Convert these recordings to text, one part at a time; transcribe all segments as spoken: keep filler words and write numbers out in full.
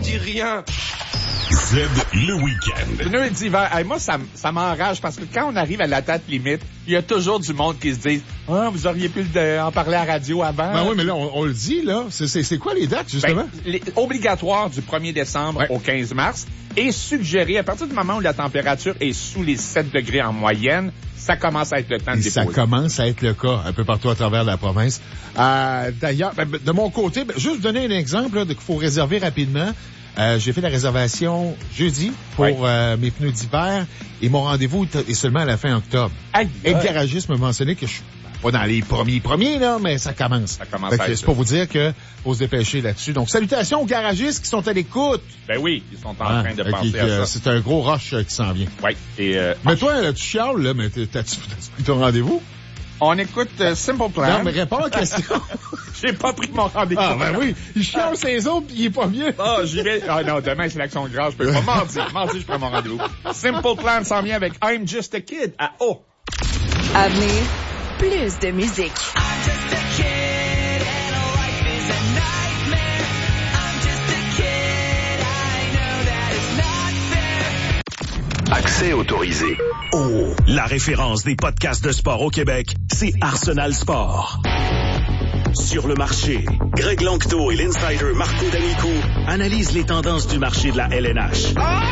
dis rien. Z, le week-end. Pneus d'hiver. Hey, moi, ça, ça m'enrage parce que quand on arrive à la date limite, il y a toujours du monde qui se dit « Ah, vous auriez pu le, en parler à la radio avant. » Ben oui, mais là, on, on le dit, là. C'est, c'est, c'est quoi les dates, justement? Ben, les, obligatoire du premier décembre ouais. au quinze mars et suggéré à partir du moment où la température est sous les sept degrés en moyenne, ça commence à être le temps de et déposer. Ça commence à être le cas un peu partout à travers la province. Euh, d'ailleurs, ben, de mon côté, ben, juste donner un exemple là, de qu'il faut réserver rapidement. Euh, j'ai fait la réservation jeudi pour oui. euh, mes pneus d'hiver et mon rendez-vous est seulement à la fin octobre. Aïe, et le ouais. garagiste m'a mentionné que je suis pas dans les premiers premiers, là, mais ça commence. Ça commence fait à que être c'est pour vous dire que faut se dépêcher là-dessus. Donc, salutations aux garagistes qui sont à l'écoute. Ben oui, ils sont en ah, train de okay, penser euh, à ça. C'est un gros rush euh, qui s'en vient. Oui. Et euh, mais toi, là, tu chiales, là, mais t'as-tu, t'as-tu pris ton rendez-vous? On écoute euh, Simple Plan. Non, mais réponds à la question. J'ai pas pris mon rendez-vous. Ah, ben oui. Il chiale ses autres pis il est pas mieux. Ah, j'y vais. Ah, non, demain, c'est l'action de grâce. Je peux pas. Mardi. Mardi, je prends mon rendez-vous. Simple Plan s'en vient avec I'm Just a Kid à O. À venir, plus de musique. I'm just a kid and life is a nightmare. I'm just a kid, I know that it's not fair. Accès autorisé. Oh, la référence des podcasts de sport au Québec, c'est Arsenal Sport. Sur le marché, Greg Lanctot et l'insider Marco D'Amico analysent les tendances du marché de la L N H.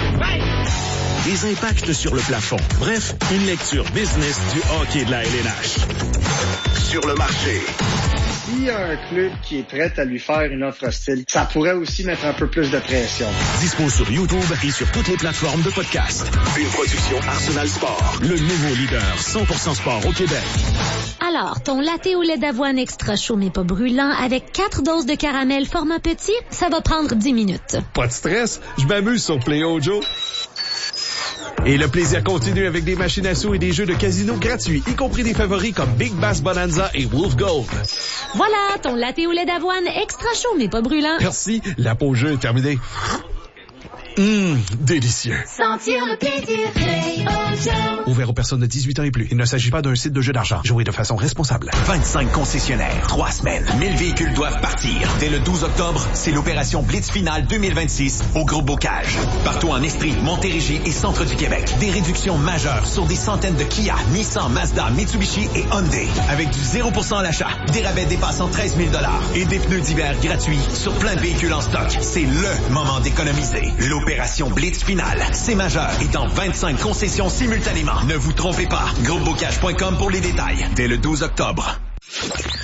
Des impacts sur le plafond. Bref, une lecture business du hockey de la L N H. Sur le marché. S'il y a un club qui est prêt à lui faire une offre hostile, ça pourrait aussi mettre un peu plus de pression. Dispo sur YouTube et sur toutes les plateformes de podcast. Une production Arsenal Sport, le nouveau leader cent pour cent sport au Québec. Alors, ton latte au lait d'avoine extra chaud mais pas brûlant avec quatre doses de caramel format petit, ça va prendre dix minutes. Pas de stress, je m'amuse sur Play Ojo. Et le plaisir continue avec des machines à sous et des jeux de casino gratuits, y compris des favoris comme Big Bass Bonanza et Wolf Gold. Voilà, ton latte au lait d'avoine extra chaud mais pas brûlant. Merci, la pause jeu est terminée. Hum, délicieux. Sentir le plaisir, Play Ojo. Ouvert aux personnes de dix-huit ans et plus. Il ne s'agit pas d'un site de jeu d'argent. Jouez de façon responsable. vingt-cinq concessionnaires, trois semaines. mille véhicules doivent partir. Dès le douze octobre, c'est l'opération Blitz Finale deux mille vingt-six au Groupe Bocage. Partout en Estrie, Montérégie et Centre du Québec. Des réductions majeures sur des centaines de Kia, Nissan, Mazda, Mitsubishi et Hyundai. Avec du zéro pour cent à l'achat, des rabais dépassant treize mille dollars et des pneus d'hiver gratuits sur plein de véhicules en stock. C'est le moment d'économiser. Opération Blitz Finale. C'est majeur et dans vingt-cinq concessions simultanément. Ne vous trompez pas. Groupe bocage point com pour les détails. Dès le douze octobre.